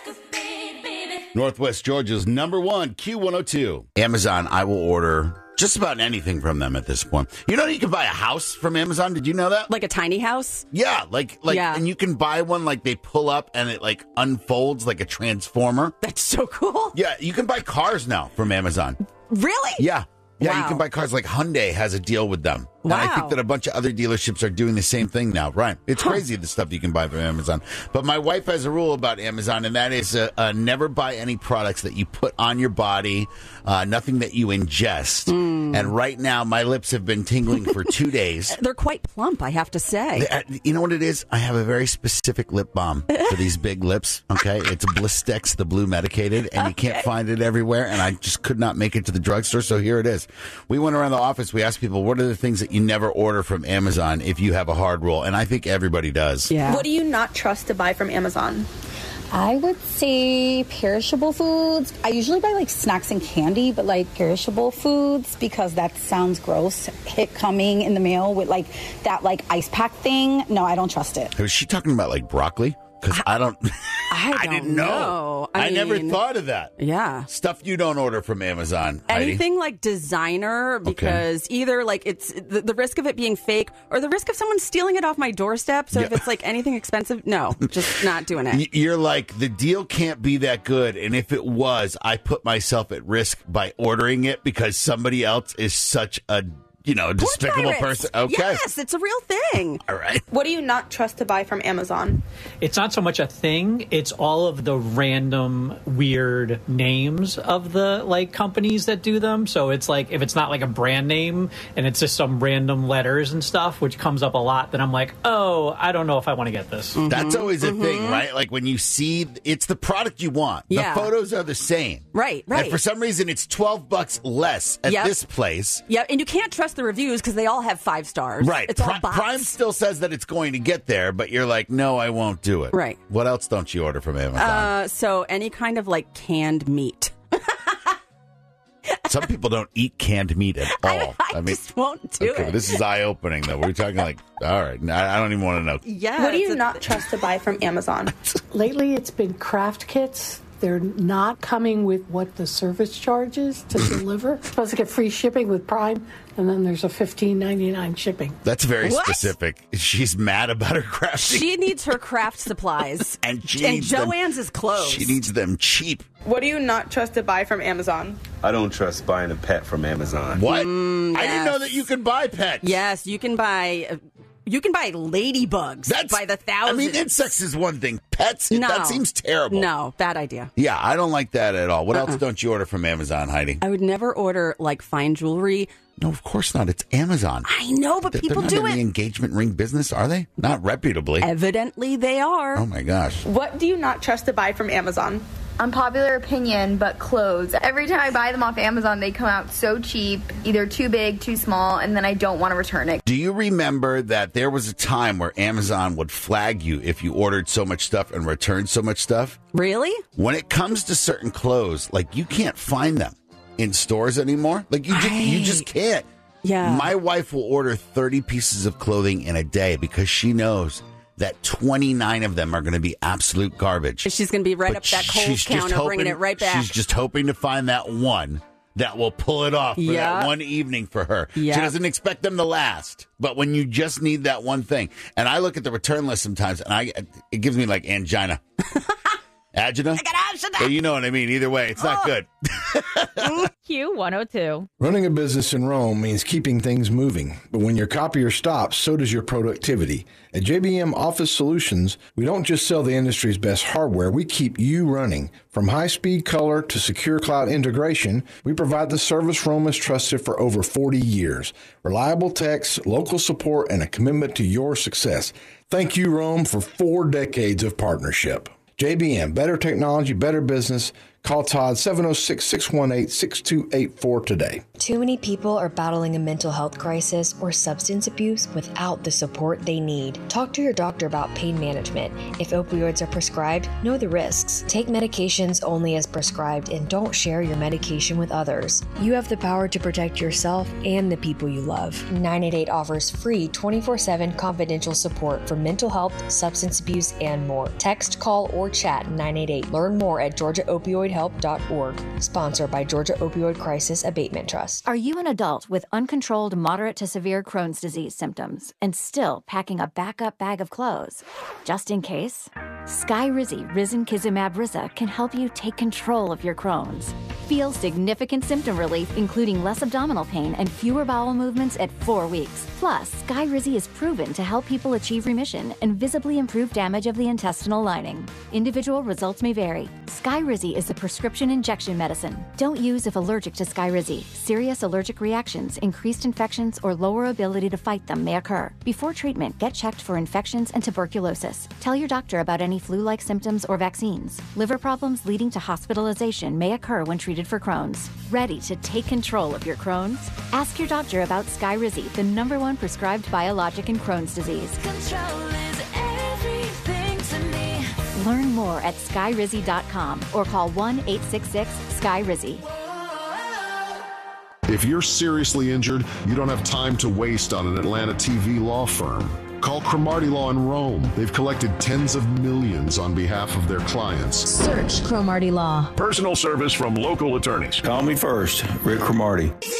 Northwest Georgia's number one, Q102. Amazon, I will order just about anything from them at this point. You know, you can buy a house from Amazon. Did you know that? Like a tiny house? Yeah, and you can buy one like they pull up and it like unfolds like a transformer. That's so cool. Yeah, you can buy cars now from Amazon. Really? Yeah. Yeah, Wow. You can buy cars like Hyundai has a deal with them. And I think that a bunch of other dealerships are doing the same thing now. Right. It's crazy the stuff you can buy from Amazon. But my wife has a rule about Amazon, and that is never buy any products that you put on your body, nothing that you ingest. And right now, my lips have been tingling for 2 days. They're quite plump, I have to say. You know what it is? I have a very specific lip balm for these big lips, okay? It's a Blistex, the blue medicated, and you can't find it everywhere, and I just could not make it to the drugstore, so here it is. We went around the office, we asked people, what are the things that you never order from Amazon if you have a hard rule? And I think everybody does. Yeah. What do you not trust to buy from Amazon? I would say perishable foods. I usually buy like snacks and candy, but like perishable foods because that sounds gross. Hit coming in the mail with like that like ice pack thing. No, I don't trust it. Was she talking about like broccoli? Because I didn't know. I never thought of that. Yeah. Stuff you don't order from Amazon. Anything Heidi? like designer, because either like it's the risk of it being fake or the risk of someone stealing it off my doorstep. So if it's like anything expensive, no, just not doing it. You're like, the deal can't be that good. And if it was, I put myself at risk by ordering it because somebody else is such a despicable person. Okay. Yes, it's a real thing. All right. What do you not trust to buy from Amazon? It's not so much a thing. It's all of the random weird names of the like companies that do them. So it's like if it's not like a brand name and it's just some random letters and stuff, which comes up a lot, then I'm like, oh, I don't know if I want to get this. That's always a thing, right? Like when you see it's the product you want. Yeah. The photos are the same. Right. And for some reason it's $12 less at this place. Yeah, and you can't trust the reviews because they all have 5 stars. Right. It's all bots. Prime still says that it's going to get there, but you're like, no, I won't do it. Right. What else don't you order from Amazon? So any kind of like canned meat. Some people don't eat canned meat at all. I just won't do it. This is eye-opening, though. We're talking like, all right, I don't even want to know. Yeah. What do you not trust to buy from Amazon? Lately, it's been craft kits. They're not coming with what the service charge is to deliver. Supposed to get free shipping with Prime, and then there's a $15.99 shipping. That's very specific. She's mad about her crafting. She needs her craft supplies. and Joann's is closed. She needs them cheap. What do you not trust to buy from Amazon? I don't trust buying a pet from Amazon. What? I didn't know that you could buy pets. Yes, you can buy... You can buy ladybugs by the thousands. I mean, insects is one thing. Pets, that seems terrible. No, bad idea. Yeah, I don't like that at all. What else don't you order from Amazon, Heidi? I would never order, like, fine jewelry. No, of course not. It's Amazon. I know, but people they're do not in it. the engagement ring business, are they? Not reputably. Evidently, they are. Oh, my gosh. What do you not trust to buy from Amazon? Unpopular opinion, but clothes. Every time I buy them off Amazon, they come out so cheap, either too big, too small, and then I don't want to return it. Do you remember that there was a time where Amazon would flag you if you ordered so much stuff and returned so much stuff? Really? When it comes to certain clothes, like you can't find them in stores anymore. Like you just can't. Yeah. My wife will order 30 pieces of clothing in a day because she knows that 29 of them are going to be absolute garbage. She's going to be right up that Kohl's counter, bringing it right back. She's just hoping to find that one that will pull it off for that one evening for her. Yeah. She doesn't expect them to last. But when you just need that one thing. And I look at the return list sometimes, and it gives me like angina. Agina? I got agina. Well, you know what I mean. Either way, it's not good. Q102. Running a business in Rome means keeping things moving. But when your copier stops, so does your productivity. At JBM Office Solutions, we don't just sell the industry's best hardware, we keep you running. From high-speed color to secure cloud integration, we provide the service Rome has trusted for over 40 years. Reliable techs, local support, and a commitment to your success. Thank you, Rome, for 4 decades of partnership. JBM, better technology, better business. Call Todd 706-618-6284 today. Too many people are battling a mental health crisis or substance abuse without the support they need. Talk to your doctor about pain management. If opioids are prescribed, know the risks. Take medications only as prescribed and don't share your medication with others. You have the power to protect yourself and the people you love. 988 offers free 24/7 confidential support for mental health, substance abuse, and more. Text, call, or chat 988. Learn more at GeorgiaOpioidHelp.org. Sponsored by Georgia Opioid Crisis Abatement Trust. Are you an adult with uncontrolled moderate to severe Crohn's disease symptoms and still packing a backup bag of clothes? Just in case? Skyrizi Risankizumab Riza can help you take control of your Crohn's. Feel significant symptom relief, including less abdominal pain and fewer bowel movements at 4 weeks. Plus, Skyrizi is proven to help people achieve remission and visibly improve damage of the intestinal lining. Individual results may vary. Skyrizi is a prescription injection medicine. Don't use if allergic to Skyrizi. Serious allergic reactions, increased infections, or lower ability to fight them may occur. Before treatment, get checked for infections and tuberculosis. Tell your doctor about any flu-like symptoms or vaccines. Liver problems leading to hospitalization may occur when treated for Crohn's. Ready to take control of your Crohn's? Ask your doctor about Skyrizi, the #1 prescribed biologic in Crohn's disease. Control is everything to me. Learn more at skyrizi.com or call 1-866-SKYRIZI. If you're seriously injured, you don't have time to waste on an Atlanta TV law firm. Call Cromartie Law in Rome. They've collected tens of millions on behalf of their clients. Search Cromartie Law. Personal service from local attorneys. Call me first, Rick Cromartie.